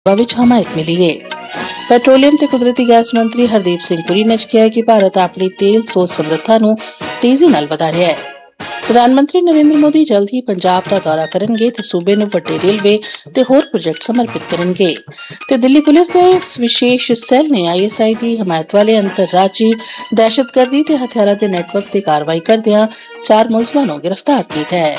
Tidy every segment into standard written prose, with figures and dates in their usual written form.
ਵਿੱਚ ਹਮਾਇਤ ਮਿਲੀ ਹੈ। ਪੈਟਰੋਲੀਅਮ ਤੇ ਕੁਦਰਤੀ ਗੈਸ ਮੰਤਰੀ ਹਰਦੀਪ ਸਿੰਘ ਪੁਰੀ ਨੇ ਕਿਹਾ ਕਿ ਭਾਰਤ ਆਪਣੀ ਤੇਲ ਸੋਧ ਸਮਰੱਥਾ ਨੂੰ ਤੇਜ਼ੀ ਨਾਲ ਵਧਾ ਰਿਹਾ ਹੈ। ਪ੍ਰਧਾਨ ਮੰਤਰੀ ਨਰਿੰਦਰ ਮੋਦੀ ਜਲਦ ਹੀ ਪੰਜਾਬ ਦਾ ਦੌਰਾ ਕਰਨਗੇ ਤੇ ਸੂਬੇ ਨੂੰ ਵੱਡੇ ਰੇਲਵੇ ਤੇ ਹੋਰ ਪ੍ਰੋਜੈਕਟ ਸਮਰਪਿਤ ਕਰਨਗੇ ਤੇ ਦਿੱਲੀ ਪੁਲਿਸ ਦੇ ਵਿਸ਼ੇਸ਼ ਸੈੱਲ ਨੇ ISI ਦੀ ਹਮਾਇਤ ਵਾਲੇ ਅੰਤਰਰਾਜੀ ਦਹਿਸ਼ਤਗਰਦੀ ਤੇ ਹਥਿਆਰਾਂ ਦੇ ਨੈਟਵਰਕ ਤੇ ਕਾਰਵਾਈ ਕਰਦਿਆਂ 4 ਮੁਲਜ਼ਮਾਂ ਨੂੰ ਗ੍ਰਿਫਤਾਰ ਕੀਤਾ ਹੈ।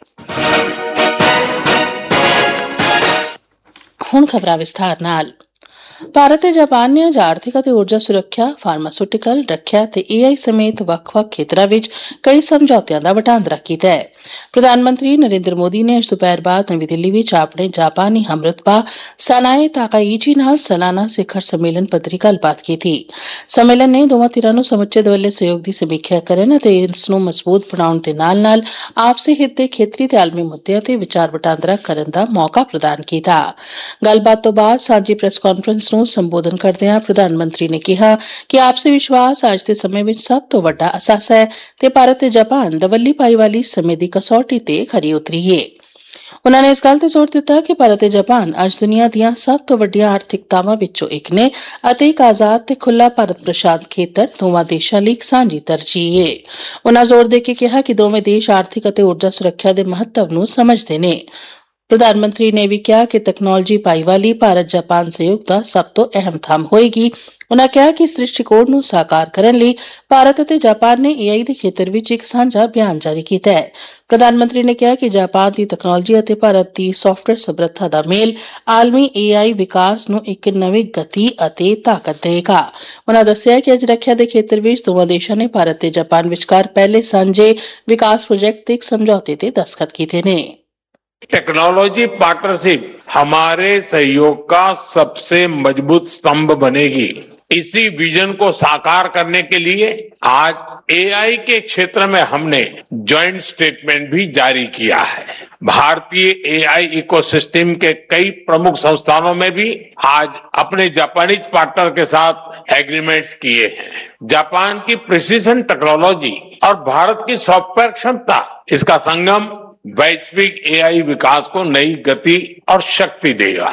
ਹੁਣ ਖਬਰਾਂ ਵਿਸਥਾਰ ਨਾਲ। ਭਾਰਤ ਤੇ ਜਾਪਾਨ ਨੇ ਅੱਜ ਆਰਥਿਕ ਅਤੇ ਊਰਜਾ ਸੁਰੱਖਿਆ, ਫਾਰਮਾਸਿਊਟੀਕਲ, ਰੱਖਿਆ ਤੇ AI ਸਮੇਤ ਵੱਖ-ਵੱਖ ਖੇਤਰਾਂ ਵਿੱਚ ਕਈ ਸਮਝੌਤਿਆਂ ਦਾ ਵਟਾਂਦਰਾ ਕੀਤਾ ਹੈ। ਪ੍ਰਧਾਨ ਮੰਤਰੀ ਨਰਿੰਦਰ ਮੋਦੀ ਨੇ ਅੱਜ ਦੁਪਹਿਰ ਬਾਅਦ ਨਵੀਂ ਦਿੱਲੀ ਵਿੱਚ ਆਪਣੇ ਜਾਪਾਨੀ ਹਮਰੁਤਬਾ ਸਾਨਾਏ ਤਾਕਾਈਚੀ ਨਾਲ ਸਾਲਾਨਾ ਸਿਖਰ ਸੰਮੇਲਨ ਪੱਧਰੀ ਗੱਲਬਾਤ ਕੀਤੀ। ਸੰਮੇਲਨ ਨੇ ਦੋਵਾਂ ਧਿਰਾਂ ਨੂੰ ਸਮੁੱਚੇ ਦੁਵੱਲੇ ਸਹਿਯੋਗ ਦੀ ਸਮੀਖਿਆ ਕਰਨ ਅਤੇ ਇਸ ਨੂੰ ਮਜ਼ਬੂਤ ਬਣਾਉਣ ਦੇ ਨਾਲ-ਨਾਲ ਆਪਸੀ ਹਿੱਤ ਦੇ ਖੇਤਰੀ ਤੇ ਆਲਮੀ ਮੁੱਦਿਆਂ ਤੇ ਵਿਚਾਰ ਵਟਾਂਦਰਾ ਕਰਨ ਦਾ ਮੌਕਾ ਪ੍ਰਦਾਨ ਕੀਤਾ। ਗੱਲਬਾਤ ਤੋਂ ਬਾਅਦ ਸਾਂਝੀ ਪ੍ਰੈਸ ਕਾਨਫਰੰਸ ਨੂੰ ਸੰਬੋਧਨ ਕਰਦਿਆਂ ਪ੍ਰਧਾਨ ਮੰਤਰੀ ਨੇ ਕਿਹਾ ਕਿ ਆਪਸੀ ਵਿਸ਼ਵਾਸ ਅੱਜ ਦੇ ਸਮੇਂ ਵਿੱਚ ਸਭ ਤੋਂ ਵੱਡਾ ਅਸਾਸਾ ਹੈ ਤੇ ਭਾਰਤ ਤੇ ਜਾਪਾਨ ਦਵੱਲੀ ਭਾਈਵਾਲੀ ਸਮੇਂ ਦੀ ਕਸੌਟੀ ਤੇ ਖਰੀ ਉਤਰੀ ਹੈ। ਉਨ੍ਹਾਂ ਨੇ ਇਸ ਗੱਲ ਤੇ ਜ਼ੋਰ ਦਿੱਤਾ ਕਿ ਭਾਰਤ ਤੇ ਜਾਪਾਨ ਅੱਜ ਦੁਨੀਆ ਦੀਆਂ ਸਭ ਤੋਂ ਵੱਡੀਆਂ ਆਰਥਿਕਤਾਵਾਂ ਵਿੱਚੋਂ ਇੱਕ ਨੇ ਅਤੇ ਇੱਕ ਆਜ਼ਾਦ ਤੇ ਖੁੱਲ੍ਹਾ ਭਾਰਤ ਪ੍ਰਸ਼ਾਂਤ ਖੇਤਰ ਦੋਵਾਂ ਦੇਸ਼ਾਂ ਲਈ ਇੱਕ ਸਾਂਝੀ ਤਰਜੀਹ ਹੈ। ਉਨ੍ਹਾਂ ਜ਼ੋਰ ਦੇ ਕੇ ਕਿਹਾ ਕਿ ਦੋਵੇਂ ਦੇਸ਼ ਆਰਥਿਕ ਅਤੇ ਊਰਜਾ ਸੁਰੱਖਿਆ ਦੇ ਮਹੱਤਵ ਨੂੰ ਸਮਝਦੇ ਨੇ। ਪ੍ਰਧਾਨ ਮੰਤਰੀ ਨੇ ਵੀ ਕਿਹਾ ਕਿ ਤਕਨਾਲੋਜੀ ਭਾਈਵਾਲੀ ਭਾਰਤ ਜਾਪਾਨ ਸਹਿਯੋਗ ਦਾ ਸਭ ਤੋਂ ਅਹਿਮ ਥੰਮ ਹੋਏਗੀ। ਉਨ੍ਹਾਂ ਕਿਹਾ ਕਿ ਇਸ ਦ੍ਰਿਸ਼ਟੀਕੋਣ ਨੂੰ ਸਾਕਾਰ ਕਰਨ ਲਈ ਭਾਰਤ ਅਤੇ ਜਾਪਾਨ ਨੇ AI ਦੇ ਖੇਤਰ ਵਿੱਚ ਇੱਕ ਸਾਂਝਾ ਬਿਆਨ ਜਾਰੀ ਕੀਤਾ ਹੈ। ਪ੍ਰਧਾਨ ਮੰਤਰੀ ਨੇ ਕਿਹਾ ਕਿ ਜਾਪਾਨ ਦੀ ਤਕਨਾਲੋਜੀ ਅਤੇ ਭਾਰਤ ਦੀ ਸਾਫਟਵੇਅਰ ਸਮਰੱਥਾ ਦਾ ਮੇਲ ਆਲਮੀ AI ਵਿਕਾਸ ਨੂੰ ਇੱਕ ਨਵੀਂ ਗਤੀ ਅਤੇ ਤਾਕਤ ਦੇਵੇਗਾ। ਉਨ੍ਹਾਂ ਦੱਸਿਆ ਕਿ ਅੱਜ ਰੱਖਿਆ ਦੇ ਖੇਤਰ ਵਿੱਚ ਦੋਵਾਂ ਦੇਸ਼ਾਂ ਨੇ ਭਾਰਤ ਤੇ ਜਾਪਾਨ ਵਿਚਕਾਰ ਪਹਿਲੇ ਸਾਂਝੇ ਵਿਕਾਸ ਪ੍ਰੋਜੈਕਟ ਤੇ ਇੱਕ ਸਮਝੌਤੇ ਤੇ ਦਸਤਖਤ ਕੀਤੇ ਨੇ। टेक्नोलॉजी पार्टनरशिप हमारे सहयोग का सबसे मजबूत स्तंभ बनेगी। इसी विजन को साकार करने के लिए आज AI के क्षेत्र में हमने जॉइंट स्टेटमेंट भी जारी किया है। भारतीय AI इकोसिस्टम के कई प्रमुख संस्थानों में भी आज अपने जापानीज पार्टनर के साथ एग्रीमेंट्स किए हैं। जापान की प्रिसीजन टेक्नोलॉजी और भारत की सॉफ्टवेयर क्षमता, इसका संगम वैश्विक AI विकास को नई गति और शक्ति देगा।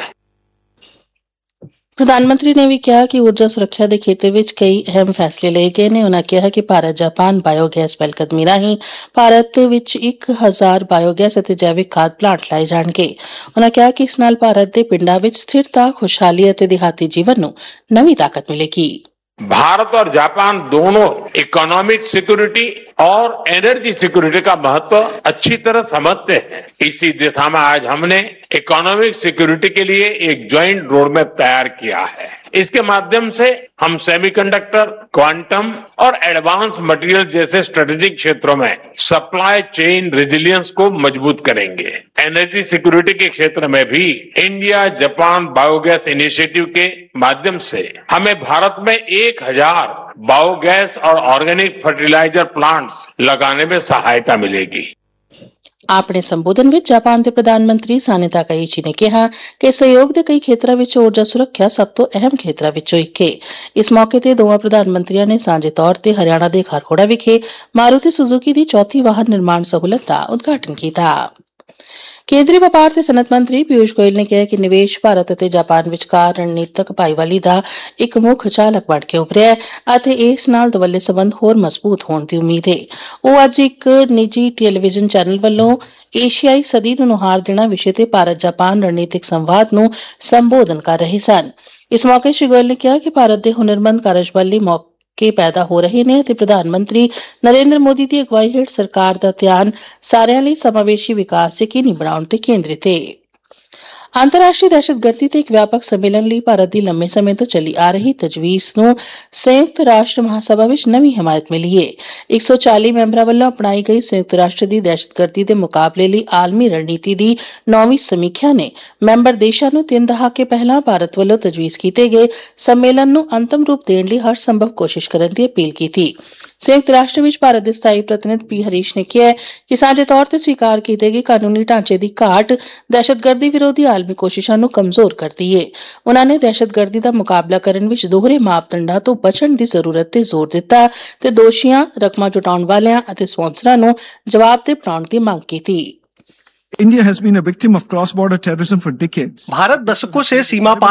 ਪ੍ਰਧਾਨ ਮੰਤਰੀ ਨੇ ਵੀ ਕਿਹਾ ਕਿ ਊਰਜਾ ਸੁਰੱਖਿਆ ਦੇ ਖੇਤਰ ਵਿੱਚ ਕਈ ਅਹਿਮ ਫੈਸਲੇ ਲਏ ਗਏ ਨੇ। ਉਨ੍ਹਾਂ ਕਿਹਾ ਕਿ ਭਾਰਤ ਜਾਪਾਨ ਬਾਇਓਗੈਸ ਪਹਿਲਕਦਮੀ ਰਾਹੀਂ ਭਾਰਤ ਵਿੱਚ 1000 ਬਾਇਓਗੈਸ ਅਤੇ ਜੈਵਿਕ ਖਾਦ ਪਲਾਂਟ ਲਾਏ ਜਾਣਗੇ। ਉਨ੍ਹਾਂ ਕਿਹਾ ਕਿ ਇਸ ਨਾਲ ਭਾਰਤ ਦੇ ਪਿੰਡਾਂ ਵਿੱਚ ਸਥਿਰਤਾ, ਖੁਸ਼ਹਾਲੀ ਅਤੇ ਦਿਹਾਤੀ ਜੀਵਨ ਨੂੰ ਨਵੀਂ ਤਾਕਤ ਮਿਲੇਗੀ। भारत और जापान दोनों इकोनॉमिक सिक्योरिटी और एनर्जी सिक्योरिटी का महत्व अच्छी तरह समझते हैं। इसी दिशा में आज हमने इकोनॉमिक सिक्योरिटी के लिए एक ज्वाइंट रोडमैप तैयार किया है। इसके माध्यम से हम सेमीकंडक्टर, क्वांटम और एडवांस मटेरियल जैसे स्ट्रेटेजिक क्षेत्रों में सप्लाई चेन रेजिलियंस को मजबूत करेंगे। एनर्जी सिक्योरिटी के क्षेत्र में भी इंडिया जापान बायोगैस इनिशिएटिव के माध्यम से हमें भारत में 1000 बायोगैस और ऑर्गेनिक फर्टिलाइजर प्लांट्स लगाने में सहायता मिलेगी। ਆਪਣੇ ਸੰਬੋਧਨ ਵਿੱਚ ਜਾਪਾਨ ਦੇ ਪ੍ਰਧਾਨ ਮੰਤਰੀ ਸਾਨੇ ਤਾਕਾਈਚੀ ਨੇ ਕਿਹਾ ਕਿ ਸਹਿਯੋਗ ਦੇ ਕਈ ਖੇਤਰਾਂ ਵਿੱਚ ਊਰਜਾ ਸੁਰੱਖਿਆ ਸਭ ਤੋਂ ਅਹਿਮ ਖੇਤਰਾਂ ਵਿੱਚੋਂ ਇੱਕ ਹੈ। ਇਸ ਮੌਕੇ ਤੇ ਦੋਵਾਂ ਪ੍ਰਧਾਨ ਮੰਤਰੀਆਂ ਨੇ ਸਾਂਝੇ ਤੌਰ ਤੇ ਹਰਿਆਣਾ ਦੇ ਖਾਰਖੋੜਾ ਵਿਖੇ ਮਾਰੂਤੀ ਸੁਜ਼ੂਕੀ ਦੀ ਚੌਥੀ ਵਾਹਨ ਨਿਰਮਾਣ ਸਹੂਲਤ ਦਾ ਉਦਘਾਟਨ ਕੀਤਾ। ਕੇਂਦਰੀ ਵਪਾਰ ਤੇ ਸਨਅਤ ਮੰਤਰੀ ਪਿਊਸ਼ ਗੋਇਲ ਨੇ ਕਿਹਾ ਕਿ ਨਿਵੇਸ਼ ਭਾਰਤ ਅਤੇ ਜਾਪਾਨ ਵਿਚਕਾਰ ਰਣਨੀਤਕ ਭਾਈਵਾਲੀ ਦਾ ਇੱਕ ਮੁੱਖ ਚਾਲਕ ਬਣ ਕੇ ਉਭਰਿਆ ਹੈ ਅਤੇ ਇਸ ਨਾਲ ਦਵੱਲੇ ਸਬੰਧ ਹੋਰ ਮਜ਼ਬੂਤ ਹੋਣ ਦੀ ਉਮੀਦ ਹੈ। ਉਹ ਅੱਜ ਇੱਕ ਨਿੱਜੀ ਟੈਲੀਵਿਜ਼ਨ ਚੈਨਲ ਵੱਲੋਂ ਏਸ਼ੀਆਈ ਸਦੀ ਨੂੰ ਨੁਹਾਰ ਦੇਣਾ ਵਿਸ਼ੇ ਤੇ ਭਾਰਤ ਜਾਪਾਨ ਰਣਨੀਤਿਕ ਸੰਵਾਦ ਨੂੰ ਸੰਬੋਧਨ ਕਰ ਰਹੇ ਸਨ। ਇਸ ਮੌਕੇ ਸ਼੍ਰੀ ਗੋਇਲ ਨੇ ਕਿਹਾ ਕਿ ਭਾਰਤ ਦੇ ਹੁਨਰਮੰਦ ਕਾਰਜਬਲ ਲਈ ਮੌਕੇ ਪੈਦਾ ਹੋ ਰਹੇ ਨੇ ਅਤੇ ਪ੍ਰਧਾਨ ਮੰਤਰੀ ਨਰਿੰਦਰ ਮੋਦੀ ਦੀ ਅਗਵਾਈ ਹੇਠ ਸਰਕਾਰ ਦਾ ਧਿਆਨ ਸਾਰਿਆਂ ਲਈ ਸਮਾਵੇਸ਼ੀ ਵਿਕਾਸ ਯਕੀਨੀ ਬਣਾਉਣ ਤੇ ਕੇਂਦਰਿਤ ਹੈ। ਅੰਤਰਰਾਸ਼ਟਰੀ ਦਹਿਸ਼ਤਗਰਦੀ ਤੇ ਇੱਕ ਵਿਆਪਕ ਸੰਮੇਲਨ ਲਈ ਭਾਰਤ ਦੀ ਲੰਮੇ ਸਮੇਂ ਤੋਂ ਚੱਲੀ ਆ ਰਹੀ ਤਜਵੀਜ਼ ਨੂੰ ਸੰਯੁਕਤ ਰਾਸ਼ਟਰ ਮਹਾਸਭਾ ਵਿੱਚ ਨਵੀਂ ਹਮਾਇਤ ਮਿਲੀ ਹੈ। 140 ਮੈਂਬਰਾਂ ਵੱਲੋਂ ਅਪਣਾਈ ਗਈ ਸੰਯੁਕਤ ਰਾਸ਼ਟਰ ਦੀ ਦਹਿਸ਼ਤਗਰਦੀ ਦੇ ਮੁਕਾਬਲੇ ਲਈ ਆਲਮੀ ਰਣਨੀਤੀ ਦੀ 9ਵੀਂ ਸਮੀਖਿਆ ਨੇ ਮੈਂਬਰ ਦੇਸ਼ਾਂ ਨੂੰ 3 ਦਹਾਕੇ ਪਹਿਲਾਂ ਭਾਰਤ ਵੱਲੋਂ ਤਜਵੀਜ਼ ਕੀਤੇ ਗਏ ਸੰਮੇਲਨ ਨੂੰ ਅੰਤਮ ਰੂਪ ਦੇਣ ਲਈ ਹਰ ਸੰਭਵ ਕੋਸ਼ਿਸ਼ ਕਰਨ ਦੀ ਅਪੀਲ ਕੀਤੀ। ਸੰਯੁਕਤ ਰਾਸ਼ਟਰ ਵਿੱਚ ਭਾਰਤ ਦੇ ਸਥਾਈ ਪ੍ਰਤੀਨਿਧ ਪੀ ਹਰੀਸ਼ ਨੇ ਕਿਹਾ ਕਿ ਸਾਂਝੇ ਤੌਰ ਤੇ ਸਵੀਕਾਰ ਕੀਤੇ ਗਏ ਕਾਨੂੰਨੀ ਢਾਂਚੇ ਦੀ ਘਾਟ ਦਹਿਸ਼ਤਗਰਦੀ ਵਿਰੋਧੀ ਆਲਮੀ ਕੋਸ਼ਿਸ਼ਾਂ ਨੂੰ ਕਮਜ਼ੋਰ ਕਰਦੀ ਹੈ। ਉਨ੍ਹਾਂ ਨੇ ਦਹਿਸ਼ਤਗਰਦੀ ਦਾ ਮੁਕਾਬਲਾ ਕਰਨ ਵਿੱਚ ਦੋਹਰੇ ਮਾਪਦੰਡਾਂ ਤੋਂ ਬਚਣ ਦੀ ਜ਼ਰੂਰਤ ਤੇ ਜ਼ੋਰ ਦਿੱਤਾ ਤੇ ਦੋਸ਼ੀਆਂ, ਰਕਮਾਂ ਜੁਟਾਉਣ ਵਾਲਿਆਂ ਅਤੇ ਸਪਾਂਸਰਾਂ ਨੂੰ ਜਵਾਬਦੇਹ ਬਣਾਉਣ ਦੀ ਮੰਗ ਕੀਤੀ। India has been a victim of cross-border terrorism for decades. Bharat दशकों से सीमा पार